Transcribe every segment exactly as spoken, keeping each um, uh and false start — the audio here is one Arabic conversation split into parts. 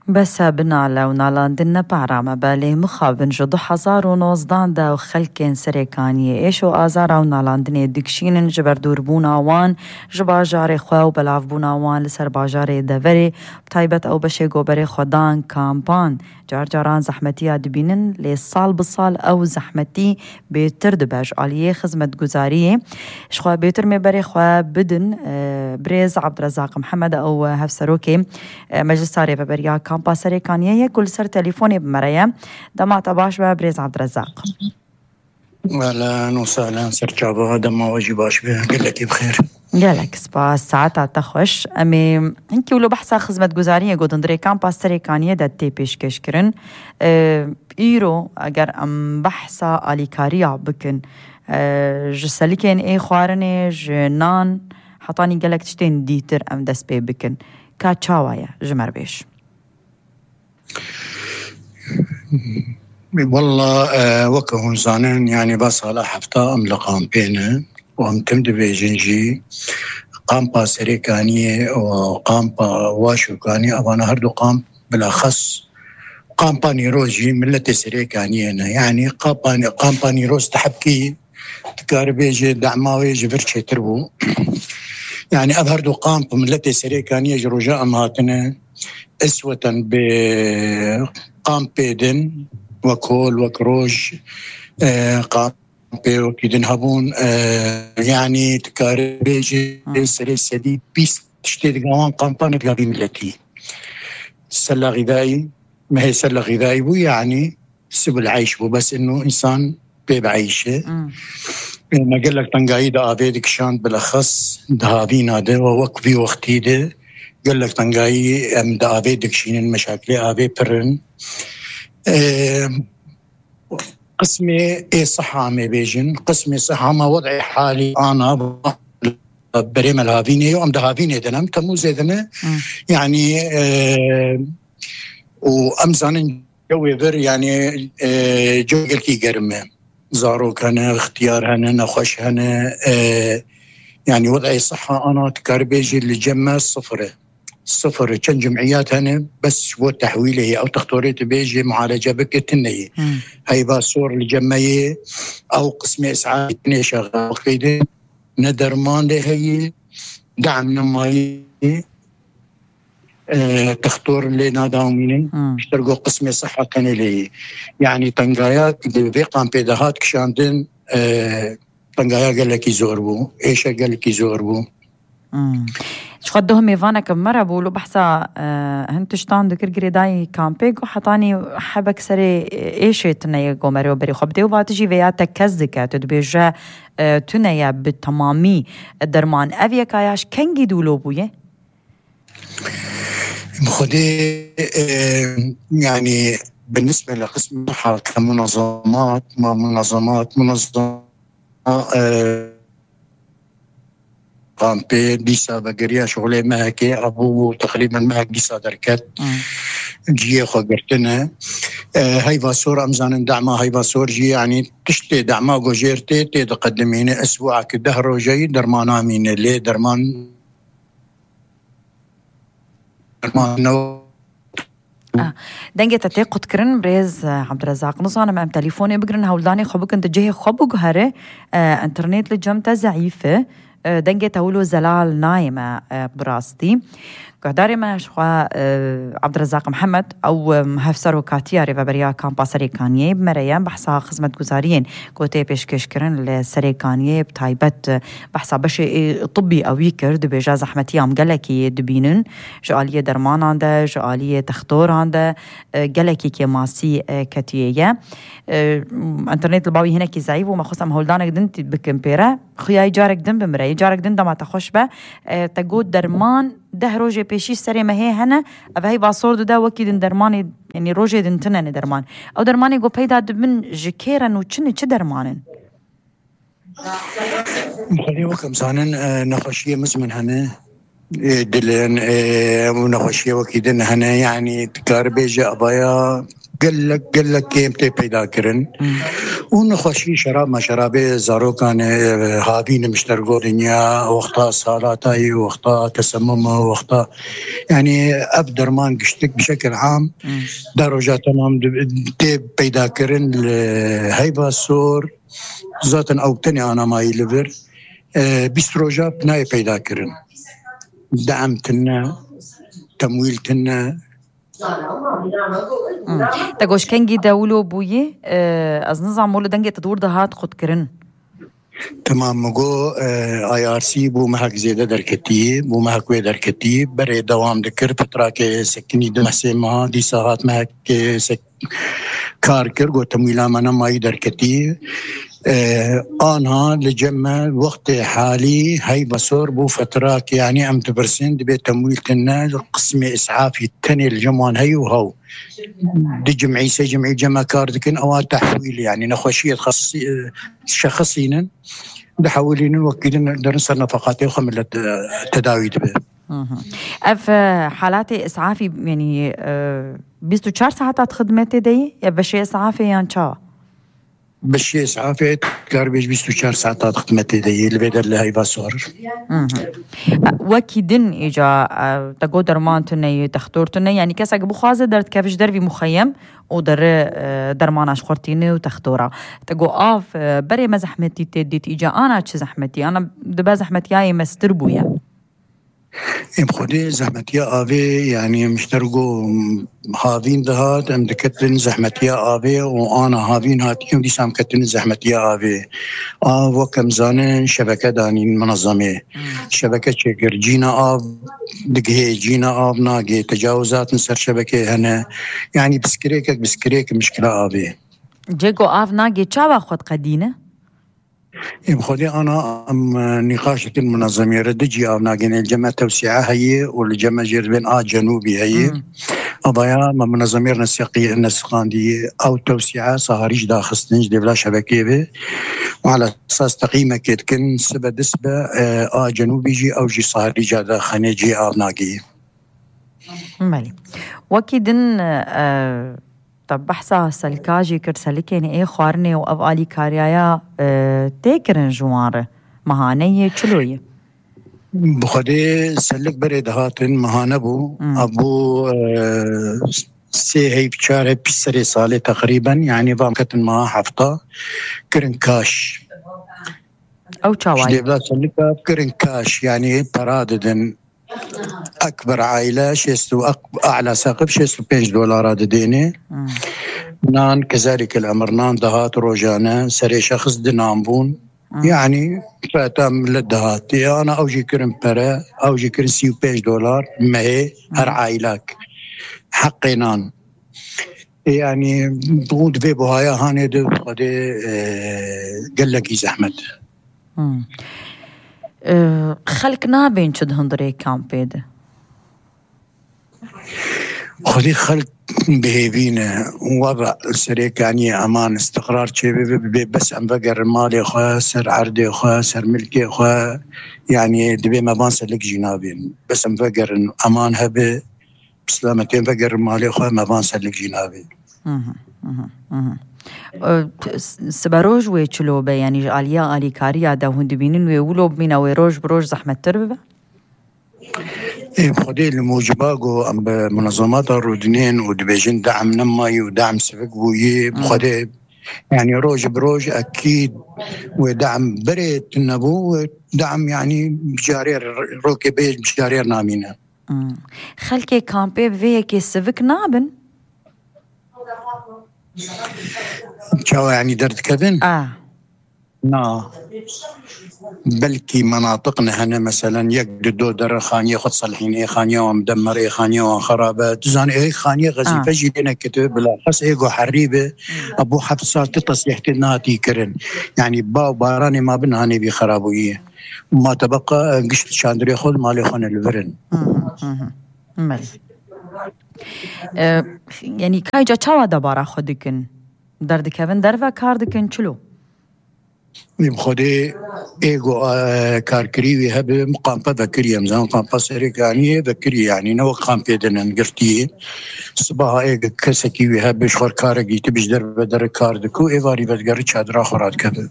بس بنالا ونالاندنا بعرامة بالي مخابن جدو حزار ونوزدان دا وخلكين سريكانية ايشو آزارا ونالاندني دكشينن جبر دور بوناوان جبا جاري خواو بلاف بوناوان لسر باجاري دافري بتايبت او بشي قوبري خودان كامبان جار جاران زحمتي دبينن لصال بصال او زحمتي بيتر دباج آلية خزمت گزارية شخوا بيتر مباري خوا بدن بريز عبد الرزاق محمد او هفسروكي مجلس ساري ببريا كامبا سريكانية كل سر تليفوني بمرايا دمع طباش بريز عبد الرزاق. اهلا وسهلا سر جابا دما واجي باش به قال لك بخير قالك سباس ساعتها تخش امي هنكي ولو بحثا خدمة گزارية قدندري كامبا سريكانية دا تي پیش کش کرن اه ايرو اگر ام بحثا آلیکاریا بکن اه جساليكين اي خوارنه جنان حطاني قالك تشتين ديتر ام دس بي بکن کا چاوايا جمر بيش والله أه وكهون زانين يعني بس على حفتا ام لقام بينه وام تمد بيجنجي قامبا سريكانية وقامبا واشوكانية أبانا هردو قام بالأخص قامبا نيروجي ملة سريكانية يعني قامبا قامبا نيروز تحبكي تكاربيجي دعماوي جبرشي تربو يعني أبهردو قامبا ملة سريكانية جروجاء أمهاتنا أسوة بقام بيدن وكول وكروج آه قام وكيدن هابون آه يعني تكاربيجي سري سديد بيس تشتيد قوان قامبان تقابي ملتي سلة غذائي ما هي سلة غذائي بو يعني سبل عيش بو بس إنه إنسان بيب عيشه ما قال لك تنقاي دا آفيدك شان بالأخص دهابين هذا ووقفي وقتي ده قال لك تنقاي أم دا آفيدك شين المشاكل آفي برن آه قسمي إيه صحة ما بيجن قسمي صحة ما وضعي حالي أنا بريم الهافيني وأم دهافيني دنم تمو زيدنا يعني آه وأمزان جوي فر يعني آه جو قلتي قرمة زارو كان اختيار هنا نخش هنا آه يعني وضعي صحة أنا تكاربيجي اللي جمع صفرة صفر كان جمعيات هنا بس هو تحويله أو تختوريت بيجي معالجة بكتنية هاي باصور الجمعية أو قسم إسعاف تنية شغال كيدي ندرمان ده هي دعم نمائي اه تختور لنا داوميني اشترقوا قسم صحة كان لي يعني تنقايات اللي قام بيدهات كشاندن اه تنقايا قال لك يزوربو ايش قال لك يزوربو شخدهم إيفانا كمرة بولو بحثا أه هنتشتان دكر قريداي كامبيك وحطاني حبك سري إيشي تنيا قومري وبري خبتي وباتجي فياتا كزدكا تدبيجا أه تنيا بالتمامي الدرمان أفيا كاياش كنجي دولو بويه؟ مخدي أه يعني بالنسبة لقسم الصحة كمنظمات ما منظمات منظمات أه قام بي ديسا بقريا شغلي ماكي أبو تقريبا ماك ديسا دركت جيه خبرتنا آه هاي فاسور أمزان دعما هاي فاسور جي يعني تشتي دعما وجيرتي تقدمين أسبوع كدهرو جاي درمان آمين ليه درمان درمان نو آه. دنجة تتاقد كرن بريز عبد الرزاق نصانا مع تليفوني بقرن هولداني خبك انت جيه خبك هاري آه انترنت لجمتا زعيفة دنجة تقولوا زلال نايمة براستي قداري ما شخوا عبد الرزاق محمد أو مهفسر وكاتياري ببريا كامبا سريكانية بمريان بحثا خدمة گزاريين كوتي بيشكش كرن لسريكانية بتايبت بحثا بشي طبي أو يكر دبي جاز أحمتي عم قلكي دبينن جعالية درمان عنده جعالية تختور عنده قلكي كماسي كتيية انترنت الباوي هنا كي زعيب وما خصم هولدانك دنت بكمبيرا خياي جارك دن بمرأي جارك دن دما تخش با تقود درمان ده روجي بيشي سري ما هي هنا أفهي باصور دا وكيد درماني يعني روجي دنتنا درمان أو درماني جو بيدا من جكيرا وشني شو درمانن مخلي وكم زانن نخشية مزمن هنا دلن ونخشية وكيدن هنا يعني تكاربيجي أبايا قال لك قال لك كيم تي بيدا كرن ونخوشي شراب ما شرابي زارو كان هابين مشترقو دنيا وقتا صالاتاي وقتا تسمم وقتا يعني أبدر مان قشتك بشكل عام دروجة تمام دي بيدا كرن هيبا صور ذاتا أو تاني أنا ماي ليفر بيستروجا بناي بيدا كرن دعمتنا تمويلتنا تقوش كنجي داولو بوي از نظام مولو دنجي تدور دهات خود كرن تمام مگو آی آر سی بو محک زیده در کتی بو محک وی در کتی برای دوام دکر فترا که سکنی دو محسه ما دی ساعت محک سک کار کر گو تمویلا منا مایی در کتی آنها لجمع وقت حالي هاي بصور بو فترات يعني أم تبرسين دبي تمويل تنا قسم إسعافي التاني الجمعان هاي وهو دي جمعي سي جمعي جمع كاردكن أو تحويل يعني نخوشية خصي شخصينا دحولين نوكلين درنسر نفقاتي وخمل التداوي دبي أف حالاتي إسعافي يعني بيستو چار ساعات خدمتي دي يا بشي إسعافي يعني چا بشي إسعافي كار بيش بيستو چار ساعات خدمتي دي اللي بيدر لهاي باسور وكي دن إيجا تقو درمان تني تختور تني يعني كساك بخوازة درت كافش دربي مخيم ودر درمان أشخورتيني وتختورا تقو آف بري ما زحمتي تديت إيجا أنا چه زحمتي أنا دبا زحمتي هاي مستربويا ام خودی زحمتیا آوی يعني مشترقو هاوين دهات ام دكتن زحمتیا آوی و آنا هاوين هاتيهم دي سام كتن زحمتیا آوی آو وكم زانن شبكة دانين منظمة شبكة شكر جينا آب دقهي جينا آب ناقي تجاوزات نسر شبكة هنا يعني بسكريكك بسكريك مشكلة آوي جيكو آف ناقي چاوا خود قدينة؟ ام خودي انا ام نقاشة المنظمة ردجي او ناقين الجمع توسعة هي والجمع جربين اه جنوبي هي اضايا ما منظمة نسيقية النسقان دي او توسعة صهاريج داخستنج دي بلا شبكية به وعلى اساس تقييمة كتكن سبا دسبة اه جنوبي جي او جي صهاريج داخني جي او ناقي مالي وكيدن آه طب بحثا سلكاجي كرسلكيني ايه خوارني وابقالي كاريايا اه تيكرن جواره مهانية چلوية بخده سلك بريد هاتن مهانبو ابو اه سي هي بچاره بسري سالي تقريبا يعني بامكتن ما حفظة كرن كاش او چاواي شديبلا سلكا كرن كاش يعني براددن أكبر عائلة شيستو أعلى سقف شيستو بينج دولارات ديني نان كذلك الأمر نان دهات روجانا سري شخص دنامبون يعني فاتم للدهات أنا أوجي كرم برا أوجي كرم سيو بينج دولار ما هي هر عائلاك حقي نان يعني بود في بهايا هاني دو قدي قال لك زحمت أه خلق نابين شد هندري كامبيد خدي خلق بهيبينه وضع سريك يعني امان استقرار شيء بس ام بقر مالي خاسر عردي خاسر ملكي خا يعني دبي ما بانسلك جنابين بس ام بقر امان هبه بسلامتين بقر مالي خا ما بانسلك جنابين اها اها سبروج ويچلوبه يعني آليا آلي كاريا دا هندبينين ويولو بمينا ويروج بروج زحمة تربه ايه بخدي الموجباقو ام بمنظمات الرودنين ودبيجين دعم نماي ودعم سفك بويه بخدي يعني روج بروج اكيد ودعم بريت النبو ودعم يعني بجارير روكي بيج بجارير نامينا خلكي كامبي بفيكي سفك نابن شو يعني درت كذن؟ آه نا بلكي مناطقنا هنا مثلا يقددو در خانية خد صلحين اي خانية ومدمر اي خانية وخرابات تزان اي خانية غزيفة آه. جيدنا كتب بلا خس ايقو حريبة ابو حفصات تصيح تناتي كرن يعني باو باراني ما بنهاني بخرابوية ما تبقى قشت شاندري خود مالي خان الفرن مال أه يعني كايجا چاوا دبارا خودكن درد كevin درفا كاردكن چلو بخودي ايجو كاركري وهب مقامبه بكري امزان قامبه سريك يعني بكري يعني نو قامبه دنن قرتي صباح ايج كسكي وهب شخور كارجي تبش در بدر كاردكو ايفاري بدغري چادرا خورات كده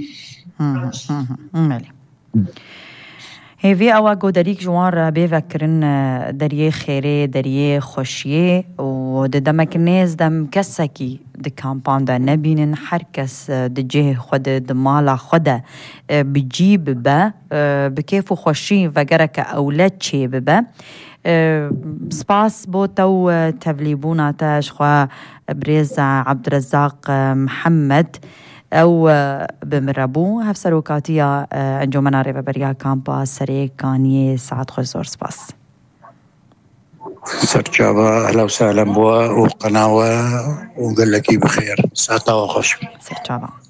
مالي هیوی آوا گودریک جوان بیفکرن دریه خیره دریه خوشیه و دمک نیز دم کسکی د کامپان دا نبینن هر کس د جه خود د مالا خود بجیب با بکیف و خوشی وگرک اولاد چی ببا سپاس بو تو تبلیبوناتش خوا بريز عبدالرزاق محمد او بمربو هفسر وكاتيا انجمنا ريبا بريا كامبا سري كاني سعد خزور سباس سرجابا اهلا وسهلا بوا وقناوة وقال لك بخير ساعة وخش سرجابا